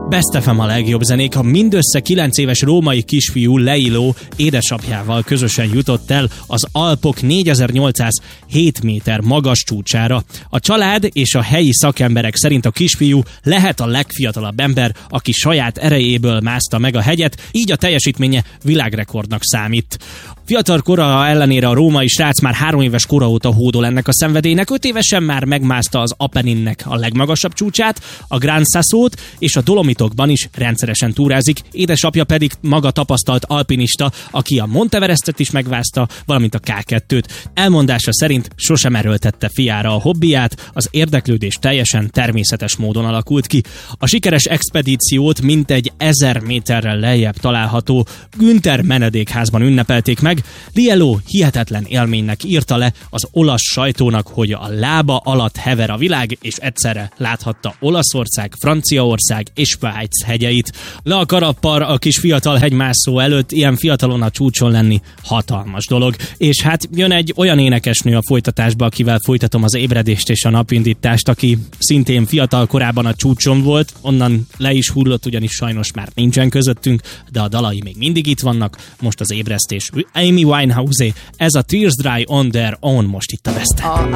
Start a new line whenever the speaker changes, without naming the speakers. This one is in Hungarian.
Best FM a legjobb zenék. A mindössze 9 éves római kisfiú Leilo édesapjával közösen jutott el az Alpok 4807 méter magas csúcsára. A család és a helyi szakemberek szerint a kisfiú lehet a legfiatalabb ember, aki saját erejéből mászta meg a hegyet, így a teljesítménye világrekordnak számít. Fiatal kora ellenére a római srác már 3 éves kora óta hódol ennek a szenvedélynek, 5 évesen már megmászta az Apenninnek a legmagasabb csúcsát, a Gran Sassót, és a Dolomitokban is rendszeresen túrázik, édesapja pedig maga tapasztalt alpinista, aki a Monteverestet is megmászta, valamint a K2-t. Elmondása szerint sosem erőltette fiára a hobbiját, az érdeklődés teljesen természetes módon alakult ki. A sikeres expedíciót mintegy 1000 méterrel lejjebb található Günther menedékházban ünnepelték meg. Lielo hihetetlen élménynek írta le az olasz sajtónak, hogy a lába alatt hever a világ, és egyszerre láthatta Olaszország, Franciaország és Svájc hegyeit. Le a karappar a kis fiatal hegymászó előtt, ilyen fiatalon a csúcson lenni hatalmas dolog. És hát jön egy olyan énekesnő a folytatásba, akivel folytatom az ébredést és a napindítást, aki szintén fiatal korában a csúcson volt, onnan le is hullott, ugyanis sajnos már nincsen közöttünk, de a dalai még mindig itt vannak. Most az ébresztés Amy Winehouse, ez a Tears Dry on Their Own most itt a Best.